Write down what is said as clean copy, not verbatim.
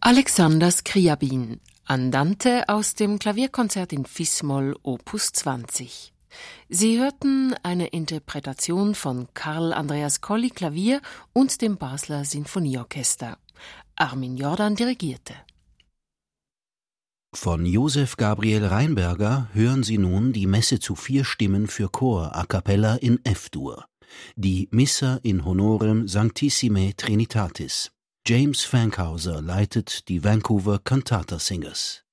Alexander Scriabin, Andante aus dem Klavierkonzert in Fis-Moll Opus 20. Sie hörten eine Interpretation von Karl Andreas Colli Klavier und dem Basler Sinfonieorchester. Armin Jordan dirigierte. Von Josef Gabriel Reinberger hören Sie nun die Messe zu 4 Stimmen für Chor a cappella in F-Dur. Die Missa in honorem Sanctissimae Trinitatis. James Fankhauser leitet die Vancouver Cantata Singers.